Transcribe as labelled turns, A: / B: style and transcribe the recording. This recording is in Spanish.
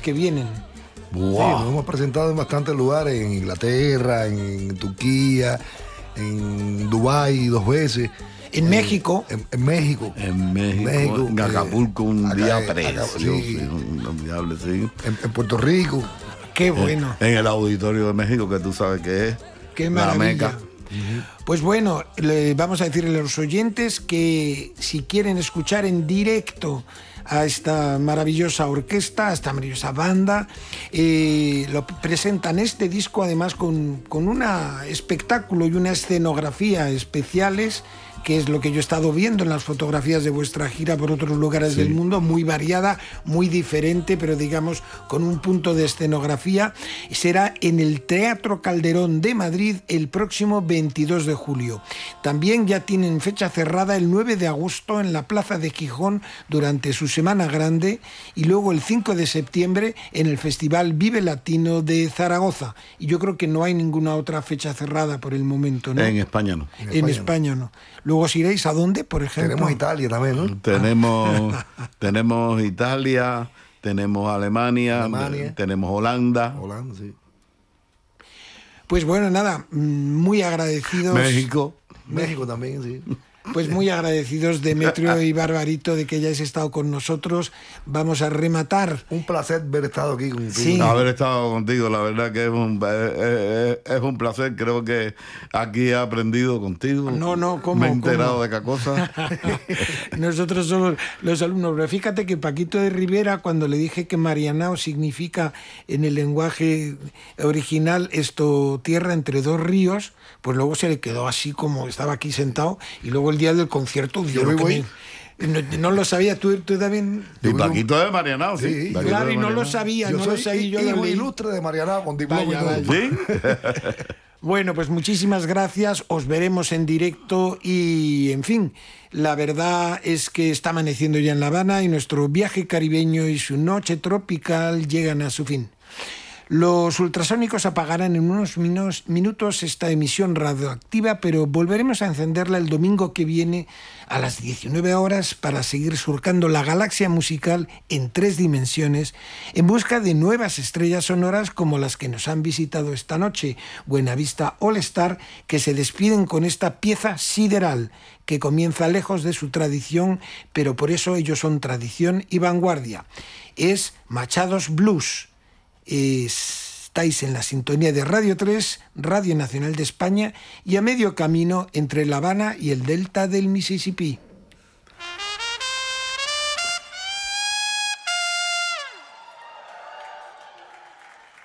A: que vienen.
B: Wow. Sí, nos hemos presentado en bastantes lugares, en Inglaterra, en Turquía, en Dubái 2 veces.
A: En México.
B: En México.
C: En Acapulco, un día precioso.
B: Sí.
C: Inolvidable, sí.
B: En Puerto Rico.
A: Qué bueno.
C: En el Auditorio de México, que tú sabes que es.
A: Qué
C: la
A: maravilla.
C: Meca.
A: Pues bueno, vamos a decirle a los oyentes que si quieren escuchar en directo a esta maravillosa orquesta, a esta maravillosa banda, lo presentan este disco además con un espectáculo y una escenografía especiales, que es lo que yo he estado viendo en las fotografías de vuestra gira por otros lugares del mundo, muy variada, muy diferente, pero digamos con un punto de escenografía. Será en el Teatro Calderón de Madrid el próximo 22 de julio. También ya tienen fecha cerrada el 9 de agosto en la Plaza de Gijón durante su Semana Grande, y luego el 5 de septiembre en el Festival Vive Latino de Zaragoza. Y yo creo que no hay ninguna otra fecha cerrada por el momento, ¿no?
C: En España no.
A: En España no. Luego os iréis a dónde, por ejemplo.
B: Tenemos Italia también, ¿no?
C: Tenemos Italia, tenemos Alemania, tenemos Holanda.
B: Holanda, sí.
A: Pues bueno, nada, muy agradecidos.
B: México también, sí.
A: Pues muy agradecidos, Demetrio y Barbarito, de que hayáis estado con nosotros. Vamos a rematar.
B: Un placer haber estado aquí contigo.
A: Sí.
C: Haber estado contigo, la verdad que es un placer. Creo que aquí he aprendido contigo.
A: No, ¿cómo?
C: Me he enterado de cada cosa.
A: Nosotros somos los alumnos. Pero fíjate que Paquito de Rivera, cuando le dije que Marianao significa en el lenguaje original esto, tierra entre dos ríos, pues luego se le quedó así como estaba aquí sentado, y luego el día del concierto
B: yo me voy.
A: No lo sabía, tú también.
C: Y Paquito de Marianao, sí.
A: Claro, y no lo sabía,
B: Yo
A: no
B: soy
A: lo sabía. Yo
B: hijo
A: lo leí.
B: ilustre de Marianao con diploma y todo.
C: ¿Sí?
A: Bueno, pues muchísimas gracias, os veremos en directo y, en fin, la verdad es que está amaneciendo ya en La Habana y nuestro viaje caribeño y su noche tropical llegan a su fin. Los ultrasónicos apagarán en unos minutos esta emisión radioactiva, pero volveremos a encenderla el domingo que viene a las 19 horas para seguir surcando la galaxia musical en 3 dimensiones en busca de nuevas estrellas sonoras como las que nos han visitado esta noche, Buenavista All Star, que se despiden con esta pieza sideral que comienza lejos de su tradición, pero por eso ellos son tradición y vanguardia. Es Machado's Blues. Estáis en la sintonía de Radio 3, Radio Nacional de España, y a medio camino entre La Habana y el delta del Mississippi.